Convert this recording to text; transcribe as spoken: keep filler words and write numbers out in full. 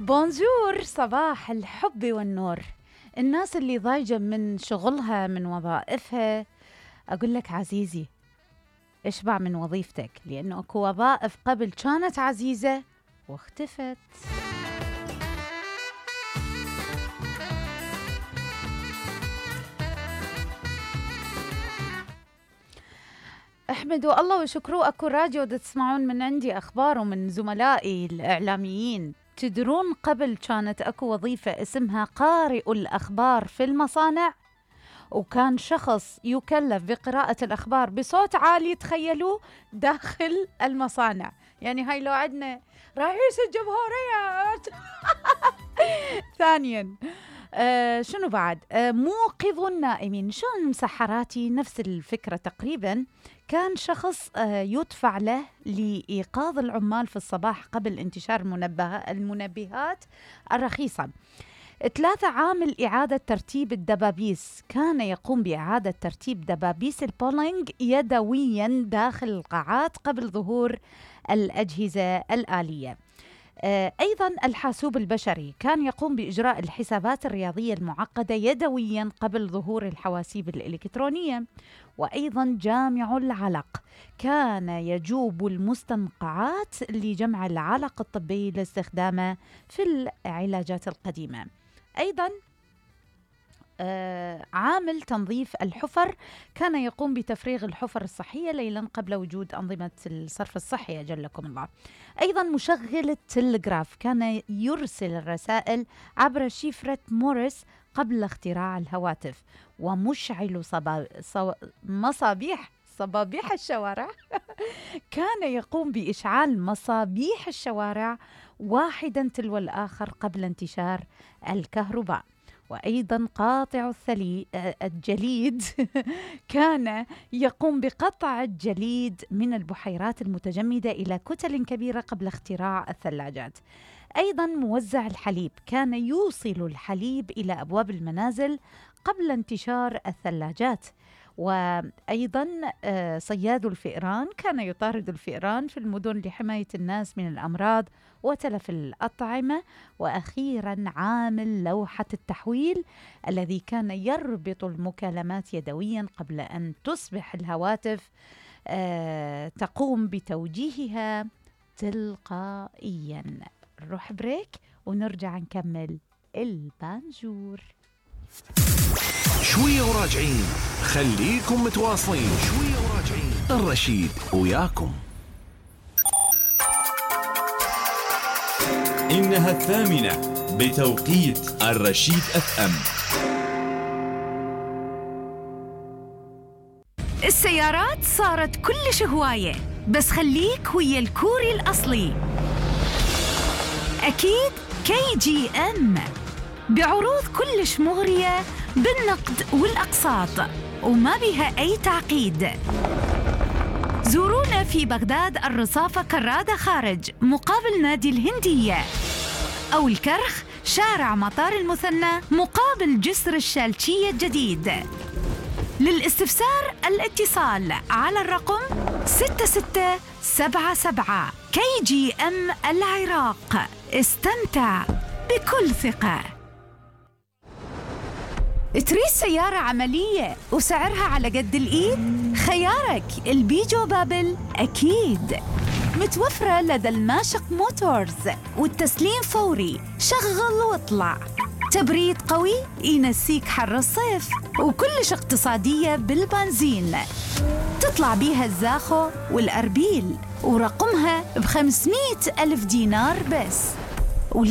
بونجور، صباح الحب والنور. الناس اللي ضايجة من شغلها من وظائفها، أقول لك عزيزي اشبع من وظيفتك، لأنه أكو وظائف قبل كانت عزيزة واختفت. احمدوا الله وشكروه، اكو راديو تسمعون من عندي اخبار ومن زملائي الاعلاميين. تدرون قبل كانت اكو وظيفة اسمها قارئ الاخبار في المصانع، وكان شخص يكلف بقراءة الاخبار بصوت عالي، تخيلوا، داخل المصانع. يعني هاي لو عندنا رئيس الجمهورية. ثانيا آه شنو بعد؟ آه موقظ النائمين. شلون مسحراتي؟ نفس الفكرة تقريبا. كان شخص آه يدفع له لإيقاظ العمال في الصباح قبل انتشار المنبه المنبهات الرخيصة. ثلاثة، عامل إعادة ترتيب الدبابيس. كان يقوم بإعادة ترتيب دبابيس البولينج يدويا داخل القاعات قبل ظهور الأجهزة الآلية. أيضا الحاسوب البشري، كان يقوم بإجراء الحسابات الرياضية المعقدة يدويا قبل ظهور الحواسيب الإلكترونية. وأيضا جامع العلق، كان يجوب المستنقعات لجمع العلق الطبي لاستخدامه في العلاجات القديمة. أيضا آه عامل تنظيف الحفر، كان يقوم بتفريغ الحفر الصحية ليلا قبل وجود أنظمة الصرف الصحي أجلكم الله. أيضا مشغل التلغراف، كان يرسل الرسائل عبر شفرة موريس قبل اختراع الهواتف. ومشعل صبا... صو... مصابيح صبابيح الشوارع كان يقوم بإشعال مصابيح الشوارع واحدا تلو الآخر قبل انتشار الكهرباء. وأيضا قاطع الثلي... الجليد كان يقوم بقطع الجليد من البحيرات المتجمدة إلى كتل كبيرة قبل اختراع الثلاجات. أيضا موزع الحليب، كان يوصل الحليب إلى أبواب المنازل قبل انتشار الثلاجات. وأيضا صياد الفئران، كان يطارد الفئران في المدن لحماية الناس من الأمراض وتلف الأطعمة. وأخيرا عامل لوحة التحويل، الذي كان يربط المكالمات يدويا قبل أن تصبح الهواتف تقوم بتوجيهها تلقائيا. نروح بريك ونرجع نكمل البانجور. شوية وراجعين، خليكم متواصلين. شوية وراجعين، الرشيد وياكم. إنها الثامنة بتوقيت الرشيد اف ام. السيارات صارت كلش هواية، بس خليك ويا الكوري الأصلي. أكيد كي جي ام بعروض كلش مغرية بالنقد والأقساط، وما بها أي تعقيد. زورونا في بغداد، الرصافة كرادة خارج مقابل نادي الهندية، أو الكرخ شارع مطار المثنى مقابل جسر الشالشية الجديد. للاستفسار الاتصال على الرقم ستة ستة سبعة سبعة. كي جي ام العراق، استمتع بكل ثقة. تريد سيارة عملية وسعرها على قد الإيد؟ خيارك البيجو بابل أكيد. متوفرة لدى الماشق موتورز، والتسليم فوري، شغل واطلع. تبريد قوي ينسيك حر الصيف، وكلش اقتصادية بالبنزين. تطلع بيها الزاخو والأربيل، ورقمها بخمسمائة ألف دينار بس.